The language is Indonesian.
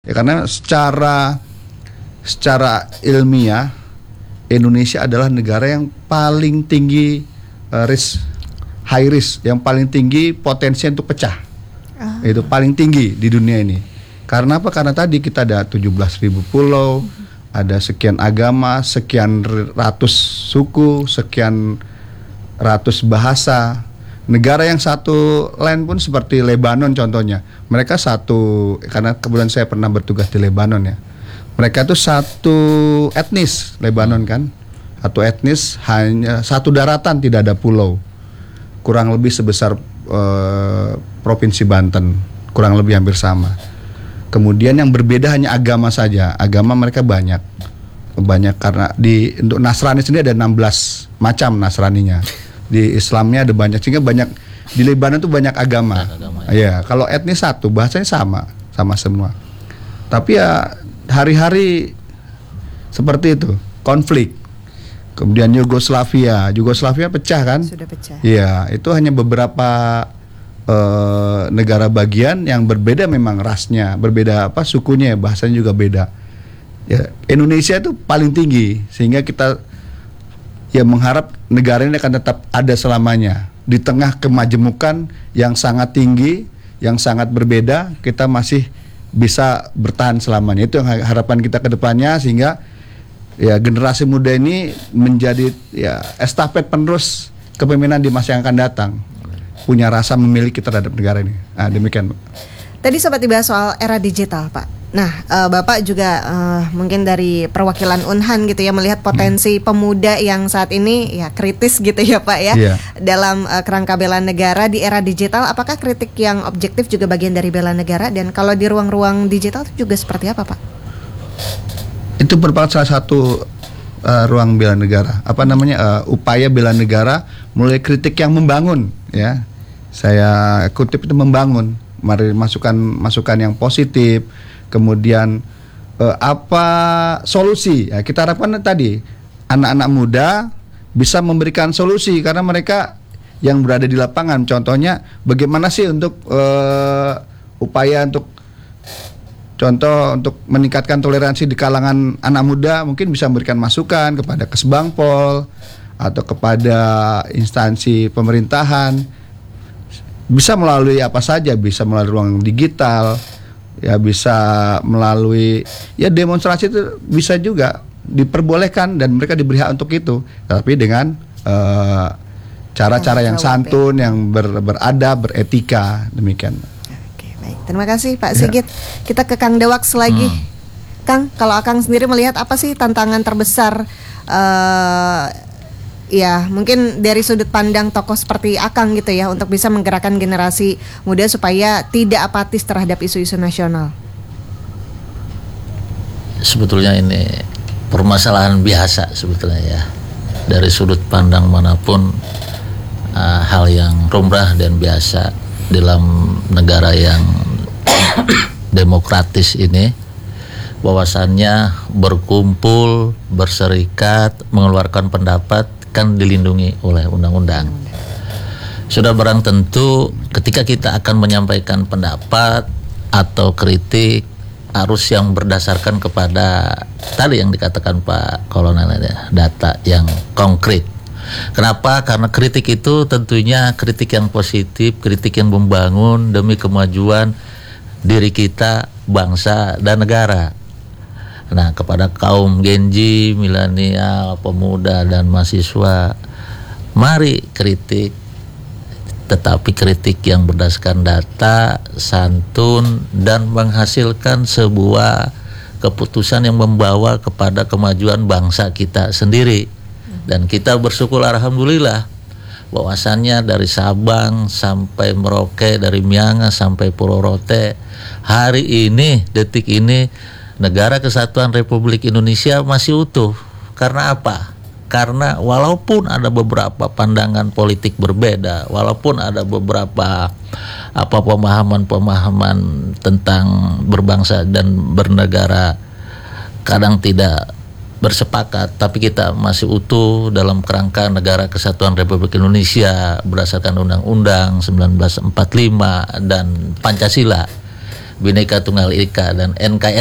Ya, karena secara ilmiah Indonesia adalah negara yang paling tinggi high risk, yang paling tinggi potensi untuk pecah. Itu paling tinggi di dunia ini. Karena apa? Karena tadi kita ada 17.000 pulau, ada sekian agama, sekian ratus suku, sekian ratus bahasa. Negara yang satu land pun seperti Lebanon contohnya. Mereka satu, karena kebetulan saya pernah bertugas di Lebanon ya. Mereka itu satu etnis Lebanon kan. Satu etnis, hanya satu daratan, tidak ada pulau. Kurang lebih sebesar Provinsi Banten, kurang lebih hampir sama. Kemudian yang berbeda hanya agama saja. Agama mereka banyak karena untuk Nasrani sendiri ada 16 macam Nasraninya. Di Islamnya ada banyak, sehingga banyak di Lebanon tuh banyak agama. Ya, kalau etnis satu, bahasanya sama semua. Tapi ya hari-hari seperti itu, konflik. Kemudian Yugoslavia pecah kan? Sudah pecah. Iya, itu hanya beberapa negara bagian yang berbeda, memang rasnya, berbeda sukunya, bahasanya juga beda. Ya, Indonesia itu paling tinggi, sehingga kita ya mengharap negara ini akan tetap ada selamanya. Di tengah kemajemukan yang sangat tinggi, yang sangat berbeda, kita masih bisa bertahan selamanya. Itu yang harapan kita ke depannya, sehingga ya generasi muda ini menjadi ya estafet penerus kepemimpinan di masa yang akan datang. Punya rasa memiliki terhadap negara ini. Demikian, Pak. Tadi sempat dibahas soal era digital, Pak. Nah, Bapak juga mungkin dari perwakilan Unhan gitu ya, melihat potensi pemuda yang saat ini ya kritis gitu ya, Pak ya. Dalam kerangka bela negara di era digital, apakah kritik yang objektif juga bagian dari bela negara? Dan kalau di ruang-ruang digital itu juga seperti apa, Pak? Itu merupakan salah satu ruang bela negara. Upaya bela negara mulai kritik yang membangun ya. Saya kutip itu membangun, mari masukan yang positif. Kemudian apa solusi? Ya, kita harapkan tadi anak-anak muda bisa memberikan solusi, karena mereka yang berada di lapangan. Contohnya bagaimana sih untuk upaya untuk meningkatkan toleransi di kalangan anak muda, mungkin bisa memberikan masukan kepada Kesbangpol atau kepada instansi pemerintahan. Bisa melalui apa saja, bisa melalui ruang digital, ya bisa melalui ya demonstrasi, itu bisa juga diperbolehkan dan mereka diberi hak untuk itu, tapi dengan cara-cara yang santun, yang beradab, beretika, demikian. Oke, baik. Terima kasih Pak Sigit. Kita ke Kang Dewaks lagi. Kang, kalau Akang sendiri melihat apa sih tantangan terbesar ya mungkin dari sudut pandang tokoh seperti Akang gitu ya, untuk bisa menggerakkan generasi muda supaya tidak apatis terhadap isu-isu nasional? Sebetulnya ini permasalahan biasa sebetulnya ya, dari sudut pandang manapun, hal yang lumrah dan biasa dalam negara yang demokratis ini, bahwasannya berkumpul, berserikat, mengeluarkan pendapat kan dilindungi oleh undang-undang. Sudah barang tentu ketika kita akan menyampaikan pendapat atau kritik, harus yang berdasarkan kepada tadi yang dikatakan Pak Kolonel ya, data yang konkret. Kenapa? Karena kritik itu tentunya kritik yang positif, kritik yang membangun demi kemajuan diri kita, bangsa dan negara. Nah, kepada kaum Gen Z, milenial, pemuda dan mahasiswa, mari kritik, tetapi kritik yang berdasarkan data, santun, dan menghasilkan sebuah keputusan yang membawa kepada kemajuan bangsa kita sendiri. Dan kita bersyukur alhamdulillah bahwasannya dari Sabang sampai Merauke, dari Miangas sampai Pulau Rote, hari ini, detik ini, Negara Kesatuan Republik Indonesia masih utuh. Karena apa? Karena walaupun ada beberapa pandangan politik berbeda, walaupun ada beberapa pemahaman tentang berbangsa dan bernegara kadang tidak bersepakat, tapi kita masih utuh dalam kerangka Negara Kesatuan Republik Indonesia berdasarkan Undang-Undang 1945 dan Pancasila. Bhinneka Tunggal Ika dan NKRI